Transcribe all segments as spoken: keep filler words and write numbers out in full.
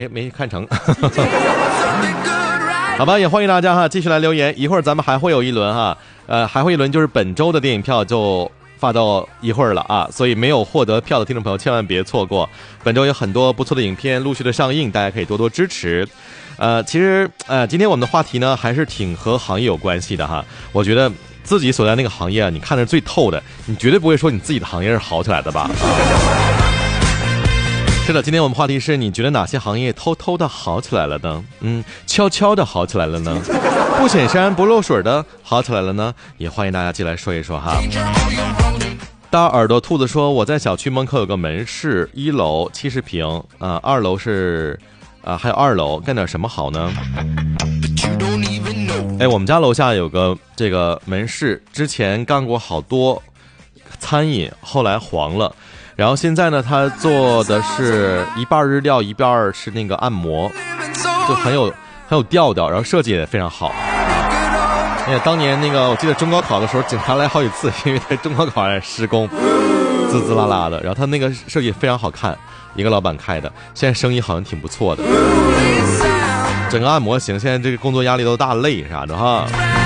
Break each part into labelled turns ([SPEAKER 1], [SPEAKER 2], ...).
[SPEAKER 1] 哎，没看成。好吧，也欢迎大家哈，继续来留言。一会儿咱们还会有一轮哈，呃，还会一轮就是本周的电影票就发到一会儿了啊，所以没有获得票的听众朋友千万别错过。本周有很多不错的影片陆续的上映，大家可以多多支持。呃，其实呃，今天我们的话题呢还是挺和行业有关系的哈。我觉得自己所在那个行业啊，你看得最透的，你绝对不会说你自己的行业是好起来的吧？啊是的，今天我们话题是你觉得哪些行业偷偷的好起来了呢？嗯，悄悄的好起来了呢？不显山不漏水的好起来了呢？也欢迎大家进来说一说哈。大耳朵兔子说，我在小区门口有个门市，一楼七十平啊、呃，二楼是啊、呃，还有二楼，干点什么好呢？哎，我们家楼下有个这个门市，之前干过好多餐饮，后来黄了。然后现在呢，他做的是一半日料，一半是那个按摩，就很有很有调调，然后设计也非常好。哎呀，当年那个我记得中高考的时候，警察来好几次，因为在中高考上施工，滋滋啦啦的。然后他那个设计非常好看，一个老板开的，现在生意好像挺不错的。整个按摩行，现在这个工作压力都大累啥的哈。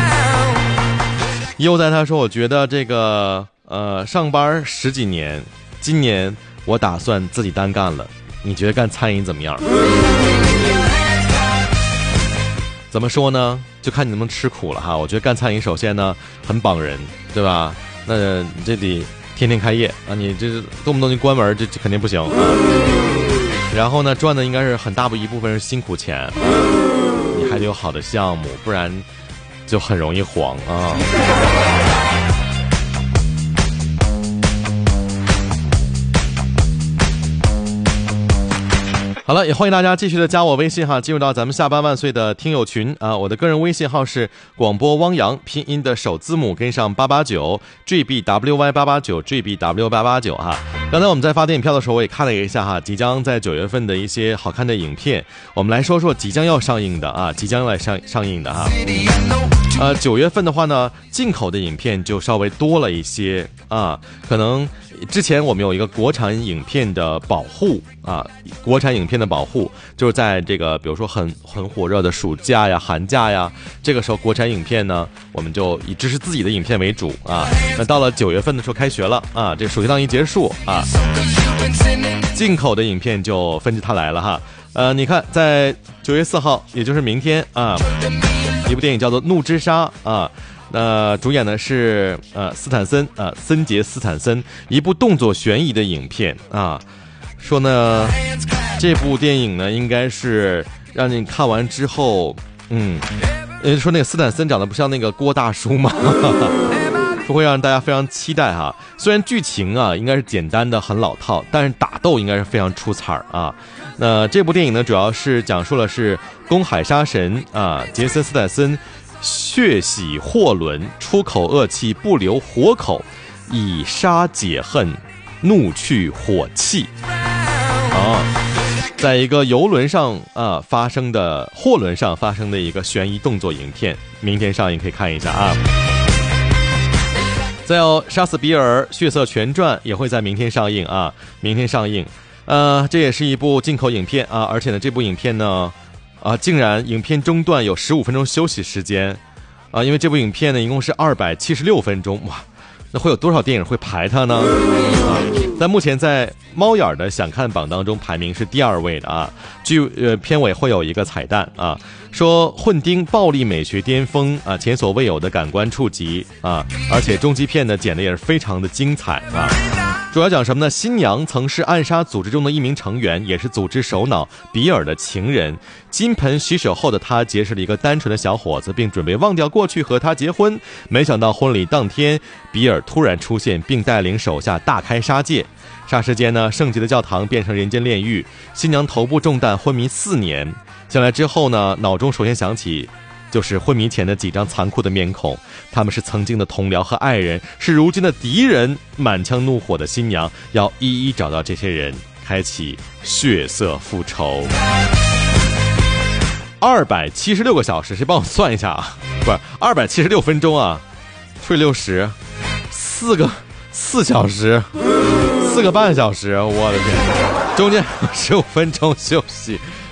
[SPEAKER 1] 又在他说，我觉得这个呃上班十几年。今年我打算自己单干了，你觉得干餐饮怎么样？怎么说呢？就看你能不能吃苦了哈。我觉得干餐饮首先呢很绑人，对吧？那你这得天天开业啊，你这动不动就关门，这这肯定不行啊。然后呢，赚的应该是很大一部分是辛苦钱，你还得有好的项目，不然就很容易黄啊。好了，也欢迎大家继续的加我微信哈，进入到咱们下班万岁的听友群啊！我的个人微信号是广播汪洋，拼音的首字母跟上八八九 G B W Y 八八九 G B W 八八九哈。刚才我们在发电影票的时候，我也看了一下哈，即将在九月份的一些好看的影片，我们来说说即将要上映的啊，即将要来上上映的哈。呃，九月份的话呢，进口的影片就稍微多了一些啊，可能之前我们有一个国产影片的保护啊，国产影片的保护就是在这个比如说很很火热的暑假呀、寒假呀，这个时候国产影片呢，我们就以支持自己的影片为主啊。那到了九月份的时候开学了啊，这暑期档一结束啊，进口的影片就纷至沓来了哈。呃，你看，在九月四号，也就是明天啊，一部电影叫做《怒之沙》啊，那、呃、主演的是呃斯坦森啊、呃，森杰斯坦森，一部动作悬疑的影片啊。说呢，这部电影呢，应该是让你看完之后，嗯，说那个斯坦森长得不像那个郭大叔嘛。说会让大家非常期待哈。虽然剧情啊应该是简单的很老套，但是打斗应该是非常出彩啊。那这部电影呢，主要是讲述了是公海杀神啊杰森斯坦森血洗货轮，出口恶气不留活口，以杀解恨，怒去火气啊。在一个游轮上啊发生的货轮上发生的一个悬疑动作影片，明天上映可以看一下啊。再有杀死比尔血色全传也会在明天上映啊，明天上映。呃，这也是一部进口影片啊，而且呢，这部影片呢，啊，竟然影片中段有十五分钟休息时间啊，因为这部影片呢一共是二百七十六分钟，哇，那会有多少电影会排它呢？啊，但目前在猫眼的想看榜当中排名是第二位的啊。据呃片尾会有一个彩蛋啊，说混丁暴力美学巅峰啊，前所未有的感官触及啊，而且终极片呢剪的也是非常的精彩啊。主要讲什么呢？新娘曾是暗杀组织中的一名成员，也是组织首脑比尔的情人。金盆洗手后的她结识了一个单纯的小伙子，并准备忘掉过去和他结婚。没想到婚礼当天，比尔突然出现，并带领手下大开杀戒。霎时间呢，圣洁的教堂变成人间炼狱。新娘头部中弹，昏迷四年。醒来之后呢，脑中首先想起就是昏迷前的几张残酷的面孔，他们是曾经的同僚和爱人，是如今的敌人。满腔怒火的新娘要一一找到这些人，开启血色复仇。二百七十六个小时，谁帮我算一下啊？不是二百七十六分钟啊，除以六十，四个四小时，四个半小时，我的天！中间十五分钟休息。